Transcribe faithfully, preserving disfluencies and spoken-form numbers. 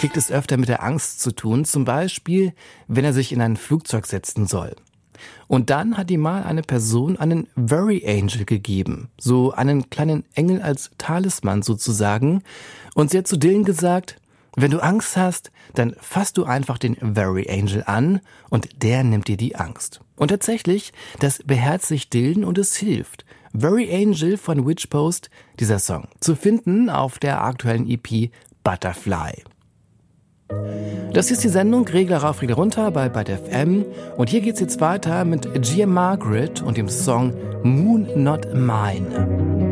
kriegt es öfter mit der Angst zu tun, zum Beispiel, wenn er sich in ein Flugzeug setzen soll. Und dann hat ihm mal eine Person einen Worry Angel gegeben, so einen kleinen Engel als Talisman sozusagen. Und sie hat zu Dylan gesagt, wenn du Angst hast, dann fass du einfach den Worry Angel an und der nimmt dir die Angst. Und tatsächlich, das beherzigt Dylan und es hilft. Worry Angel von Witchpost, dieser Song, zu finden auf der aktuellen E P Butterfly. Das ist die Sendung Regler rauf, Regler runter bei Byte F M und hier geht's jetzt weiter mit Gia Margaret und dem Song Moon Not Mine.